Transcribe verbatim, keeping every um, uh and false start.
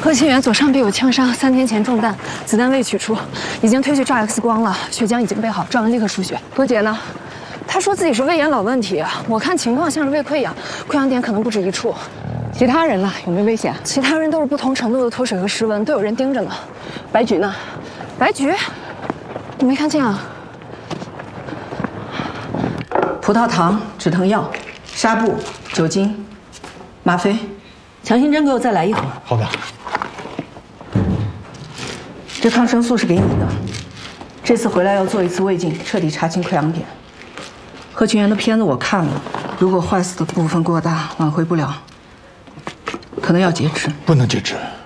何清源左上臂有枪伤，三天前中弹，子弹未取出，已经推去照 X 光了，血浆已经备好，照完立刻输血。何姐呢？她说自己是胃炎老问题，我看情况像是胃溃疡，溃疡点可能不止一处。 其他人呢？有没有危险？ 其他人都是不同程度的脱水和失温，都有人盯着呢。 白菊呢？ 白菊，我没看见啊。 葡萄糖、止疼药、纱布、酒精、吗啡，强心针给我再来一盒。 好的。 这抗生素是给你的，这次回来要做一次胃镜，彻底查清溃疡点。何群源的片子我看了，如果坏死的部分过大，挽回不了，可能要截肢。 不能截肢。